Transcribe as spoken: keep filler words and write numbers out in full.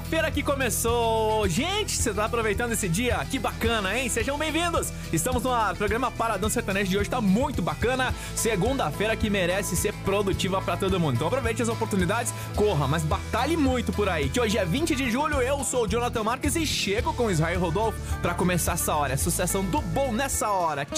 segunda-feira que começou. Gente, você tá aproveitando esse dia? Que bacana, hein? Sejam bem-vindos. Estamos no ar. O programa Paradão Sertanejo de hoje tá muito bacana. Segunda-feira que merece ser produtiva pra todo mundo. Então aproveite as oportunidades, corra, mas batalhe muito por aí. Que hoje é vinte de julho, eu sou o Jonathan Marques e chego com Israel Rodolfo pra começar essa hora. É sucessão do bom nessa hora.